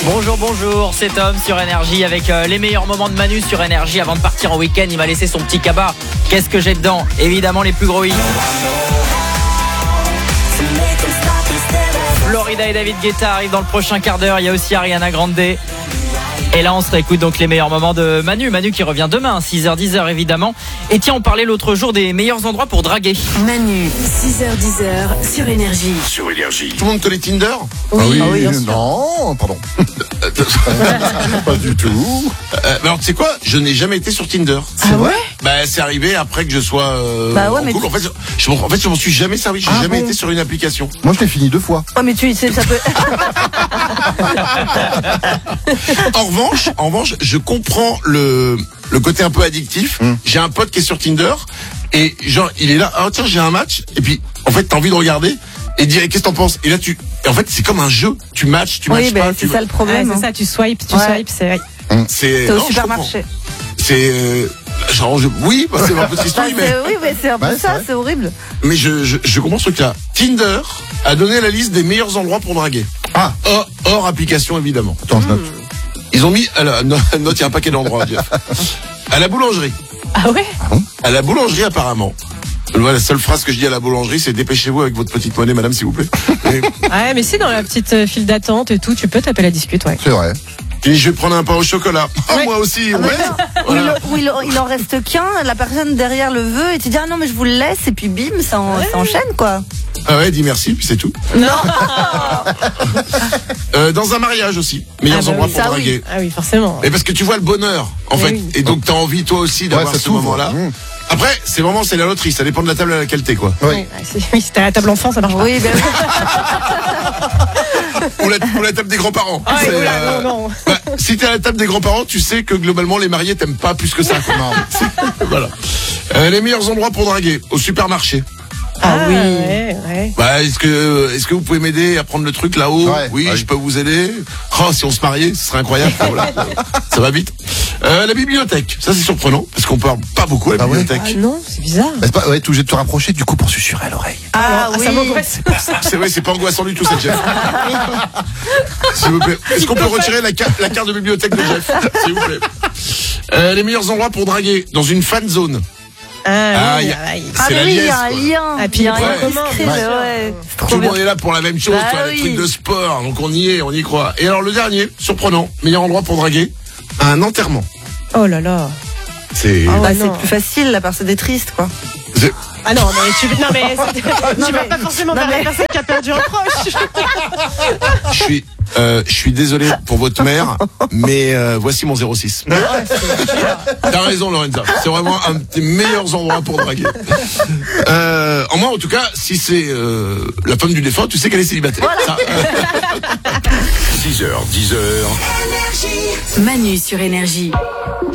Bonjour, c'est Tom sur Énergie avec les meilleurs moments de Manu sur Énergie avant de partir en week-end. Il m'a laissé son petit cabas. Qu'est-ce que j'ai dedans? Évidemment les plus gros hits. Florida et David Guetta arrivent dans le prochain quart d'heure. Il y a aussi Ariana Grande. Et là on se réécoute donc les meilleurs moments de Manu qui revient demain 6h-10h évidemment. Et tiens, on parlait l'autre jour des meilleurs endroits pour draguer. Manu 6h-10h sur Énergie. Sur Énergie. Tout le monde connaît Tinder? Oui, Non, pardon. Pas du tout. Alors tu sais quoi? Je n'ai jamais été sur Tinder. C'est vrai? Bah c'est arrivé après que je sois Bah ouais, en mais couple. En fait, je m'en suis jamais servi. J'ai jamais été sur une application. Moi, je l'ai fini 2 fois. Oh mais tu sais, ça peut. En revanche, je comprends le côté un peu addictif. J'ai un pote qui est sur Tinder et genre il est là. Ah tiens, j'ai un match. Et puis en fait t'as envie de regarder et de dire qu'est-ce que t'en penses. Et là et en fait c'est comme un jeu. Tu matches Oui, pas. c'est ça le problème. C'est ça, tu swipes, c'est. C'est au non, je supermarché. C'est genre oui, bah, c'est un peu cette histoire, mais Oui, mais c'est un peu Ouais, ça, c'est c'est horrible. mais je comprends ce truc-là. Tinder a donné la liste des meilleurs endroits pour draguer. Ah. Hors application évidemment. Attends, je note. Ils ont mis note, il y a un paquet d'endroits. Jeff. À la boulangerie. Ah ouais? À la boulangerie apparemment. Voilà, la seule phrase que je dis à la boulangerie, c'est dépêchez-vous avec votre petite monnaie, madame, s'il vous plaît. Et, Ouais, mais c'est dans la petite file d'attente et tout, tu peux taper la discute, ouais. C'est vrai. puis je vais prendre un pain au chocolat. Ah, Ouais. moi aussi. Ah, Ouais. d'accord. Voilà. Où il en reste qu'un, la personne derrière le veut et tu dis ah non mais je vous le laisse et puis bim ça enchaîne quoi. Ah ouais, dis merci, puis c'est tout. Non. Dans un mariage aussi, meilleurs Ah bah endroits oui, pour ça, draguer. Ah oui, forcément. Mais parce que tu vois le bonheur, en fait. oui. Et donc t'as envie toi aussi d'avoir ça ce s'ouvre. moment-là. Après, c'est la loterie, ça dépend de la table à laquelle t'es, quoi. Oui. Oui, si t'as la table enfant, ça marche pas. Oui, ben Ou la table des grands-parents. Ah, C'est, oula, non. bah, si t'es à la table des grands-parents, tu sais que globalement les mariés t'aiment pas plus que ça. Quoi. Voilà. Les meilleurs endroits pour draguer, au supermarché. Ah oui. Ouais. Bah, est-ce que vous pouvez m'aider à prendre le truc là-haut? Ouais, Oui, ouais. je peux vous aider. Oh, si on se mariait, ce serait incroyable. Voilà. Ça va vite. La bibliothèque, ça c'est surprenant parce qu'on parle pas beaucoup à la Ah ouais. bibliothèque. Ah non, c'est bizarre. Bah, c'est pas, ouais, t'es obligé de te rapprocher du coup pour susurrer à l'oreille. ah oui. Ça m'angoisse. C'est vrai, c'est pas angoissant du tout cette Jeff. S'il vous plaît. Est-ce qu'on peut retirer la carte de bibliothèque de Jeff? S'il vous plaît. Les meilleurs endroits pour draguer dans une fan zone. Ah, y oui, a- ah, oui. Ah c'est mais la oui, il y liesse, a un quoi. lien. Ah, puis Il y a un ouais. lien qui se crée, Ouais. ouais. C'est trop Tout le bien. monde est là pour la même chose, Bah tu vois, les oui. trucs de sport, donc on y croit. Et alors le dernier, surprenant, meilleur endroit pour draguer, un enterrement. Oh là là. C'est Ah ouais. Bah, c'est non. plus facile, la personne est triste quoi. Ah non, mais tu vas pas forcément vers la personne qui a perdu un proche. je suis désolé pour votre mère, mais voici mon 06. T'as raison Lorenza, c'est vraiment un des meilleurs endroits pour draguer. En moi en tout cas, si c'est la femme du défunt, tu sais qu'elle est célibataire. Ça, 6h, 10h. Énergie. Manu sur Énergie.